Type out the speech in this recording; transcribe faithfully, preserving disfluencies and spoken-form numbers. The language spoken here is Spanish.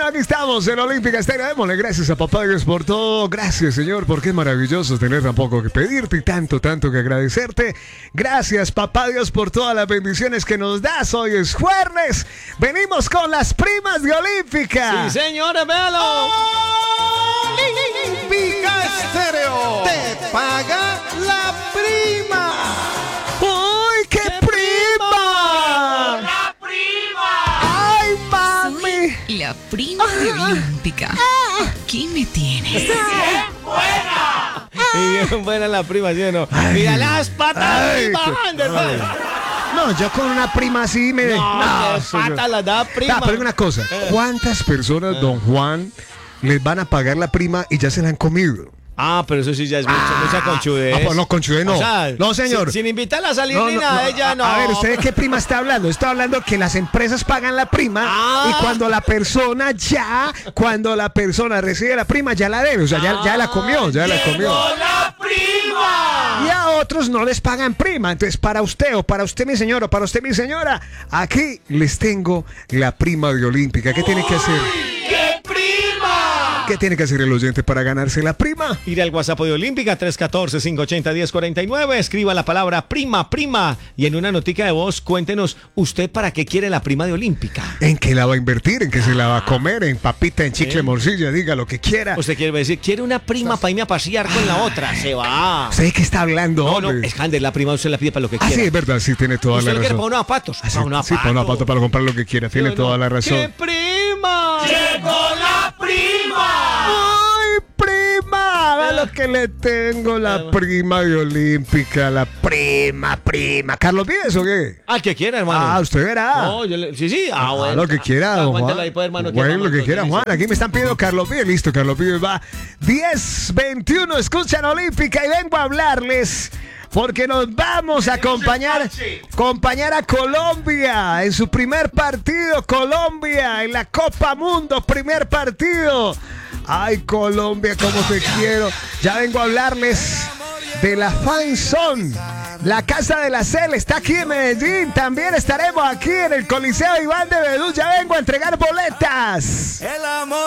aquí estamos en Olímpica Estéreo. Démosle gracias a papá Dios por todo. Gracias, Señor, porque es maravilloso tener tan poco que pedirte y tanto, tanto que agradecerte. Gracias, papá Dios, por todas las bendiciones que nos das. Hoy es jueves. Venimos con las primas de Olímpica. Sí, señores, véalo. Olímpica Estéreo te paga la prima. ¡Uy, qué, ¿Qué prima! ¡La prima! ¡Ay, mami! Soy la prima de Olímpica. Aquí me tienes. ¡Bien buena! Y bien buena la prima, ¿sí o no? Mira las patas Ay, bajando, hermano. No, yo con una prima así me... No, qué patas las da prima. Ah, pero una cosa, ¿cuántas personas, don Juan, les van a pagar la prima y ya se la han comido? Ah, pero eso sí ya es mucho, Ah, mucha conchudez. Ah, pues no, conchudez no. O sea, no, señor. Sin, sin invitarla a salir No, ni no, nada, no, ella no. A ver, ¿usted de qué prima está hablando? Está hablando que las empresas pagan la prima Ah. y cuando la persona ya, cuando la persona recibe la prima, ya la debe. O sea, ya, ya la comió, ya la comió. ¡Llegó la prima! Y a otros no les pagan prima. Entonces, para usted o para usted, mi señor, o para usted, mi señora, aquí les tengo la prima de Olímpica. ¿Qué tiene que hacer? ¡Qué prima! ¿Qué tiene que hacer el oyente para ganarse la prima? Ir al WhatsApp de Olímpica tres uno cuatro, cinco ocho cero, uno cero cuatro nueve. Escriba la palabra prima, prima. Y en una notica de voz, cuéntenos usted para qué quiere la prima de Olímpica. ¿En qué la va a invertir? ¿En qué se la va a comer? ¿En papita, en chicle, ¿Eh? morcilla? Diga lo que quiera. Usted quiere decir, quiere una prima para irme a pasear con la otra. Se va. ¿Usted de qué está hablando, No, no, hombre? es Hander, la prima usted la pide para lo que Ah, quiera. sí, es verdad, sí, tiene toda Usted la lo quiere razón. para unos zapatos. Ah, sí, para unos sí, para unos zapatos, para comprar lo que quiera, tiene ¿Sí o toda no? la razón. ¡Qué prima! ¡Llegó la prima! ¡Ay, prima! Vea lo que le tengo, la prima de Olímpica, la prima, prima. ¿Carlos Vives o qué? Al que quiera, hermano. Ah, usted verá. No, yo le... Sí, sí. Ah, Ah, bueno. lo que quiera, don Aguántelo Juan. ahí, pues, hermano. Bueno, vamos lo que los quiera, dos, Juan. listo. Aquí me están pidiendo Carlos Vives. Listo, Carlos Vives va. diez veintiuno, escuchan Olímpica y vengo a hablarles porque nos vamos a acompañar, acompañar a Colombia en su primer partido. Colombia en la Copa Mundo, primer partido. Ay, Colombia, cómo te quiero. Ya vengo a hablarles de la Fan Zone. La Casa de la Cel está aquí en Medellín. También estaremos aquí en el Coliseo Iván de Bedú. Ya vengo a entregar boletas. El amor